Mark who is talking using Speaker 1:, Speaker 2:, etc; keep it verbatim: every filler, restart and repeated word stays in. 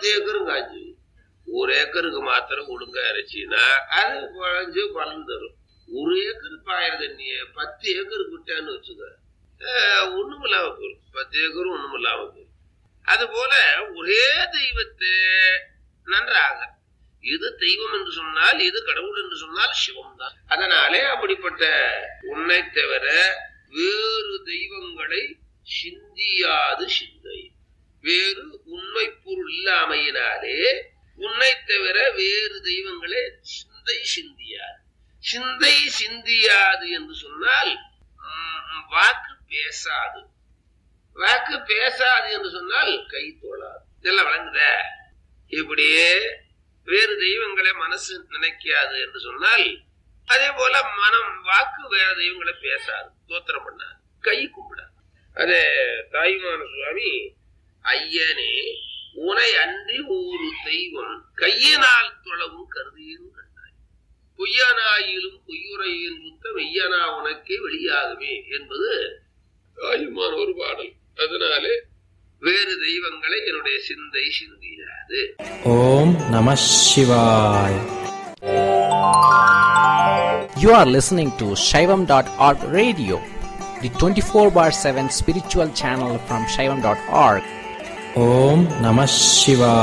Speaker 1: பத்து ஏக்கரும் காய்ச்சி ஒரு ஏக்கருக்கு மாத்திரம் ஒழுங்கா இறைச்சின்னா அது குழஞ்சு பலன் தரும். ஒரு ஏக்கருக்கு பாயிர தண்ணிய பத்து ஏக்கருக்கு விட்டான்னு வச்சுக்க ஒண்ணும் இல்லாம போயிடும். பத்து ஏக்கரும் ஒண்ணும் இல்லாம போயிடும். அது போல ஒரே தெய்வத்தை நன்றாக, இது தெய்வம் என்று சொன்னால், இது கடவுள் என்று சொன்னால் சிவம் தான். அதனாலே அப்படிப்பட்ட உன்னை தவிர வேறு தெய்வங்களை சிந்தியாது சிந்தை. வேறு உண்மை பொருள் இல்லாமையினாலே உன்னை தவிர வேறு தெய்வங்களே சிந்தை சிந்தியாது. சிந்தை சிந்தியாது என்று சொன்னால் வாக்கு பேசாது. வாக்கு பேசாது என்று சொன்னால் கை தோளாது. இதெல்லாம் வழங்குத. இப்படியே வேறு தெய்வங்களை மனசு நினைக்காது என்று சொன்னால், அதே போல மனம் வாக்கு வேற தெய்வங்களை பேசாது, தோத்திரம் பண்ணாது, கை கும்பிடாது. அதே தாயுமான சுவாமி, ஐயனே உனை அன்றி ஒரு தெய்வம் கையினால் தொழவும் கருதியும் கண்டாய். பொய்யனாயிலும் பொய்யுரையின் புத்த மெய்யனா உனக்கே வெளியாகுமே என்பது தாயுமான ஒரு பாடல். அதனாலே வேறு தெய்வங்களை என்னுடைய சிந்தை சிந்தியாது.
Speaker 2: ஓம் நம சிவாய். You are listening to Shaivam dot org radio, the twenty-four bar seven spiritual channel from Shaivam dot org. Om Namah Shivaya.